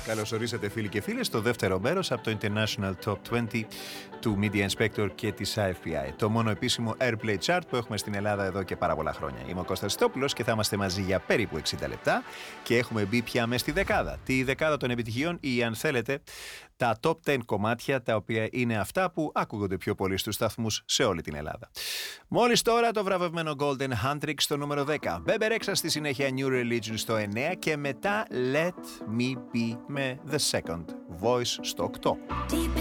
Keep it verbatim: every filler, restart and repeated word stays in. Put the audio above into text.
Καλώς ορίσατε φίλοι και φίλες στο δεύτερο μέρος από το International Top είκοσι του Media Inspector και της άι εφ πι άι, το μόνο επίσημο Airplay Chart που έχουμε στην Ελλάδα εδώ και πάρα πολλά χρόνια. Είμαι ο Κώστας Στόπουλος και θα είμαστε μαζί για περίπου εξήντα λεπτά και έχουμε μπει πια μες στη δεκάδα. Τη δεκάδα των επιτυχιών ή αν θέλετε τα top δέκα κομμάτια τα οποία είναι αυτά που ακούγονται πιο πολύ στους σταθμούς σε όλη την Ελλάδα. Μόλις τώρα το βραβευμένο Golden Handtrix στο νούμερο δέκα, Bebe Rexha στη συνέχεια New Religion στο εννέα και μετά Let Me Be με The Second Voice στο οκτώ.